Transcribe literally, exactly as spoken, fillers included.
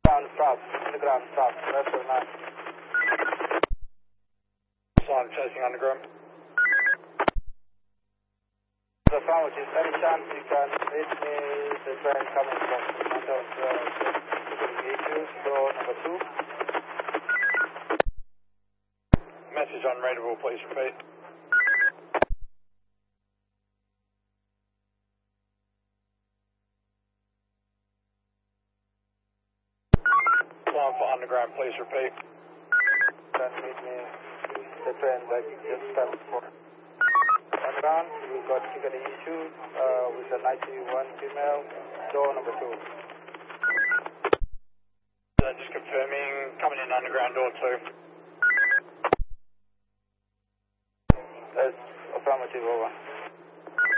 Ground stop, underground stop, left or nine. Slime chasing underground. The phone, which is any chance you can meet me, the train coming from Mountain Issue, door number two. Message unreadable, please repeat. Line for underground, please repeat. Can meet me, the train that just coming for. Underground, we got ticketing issue uh, with a ninety-one female, door number two. So just confirming, coming in underground door two. That's affirmative, over.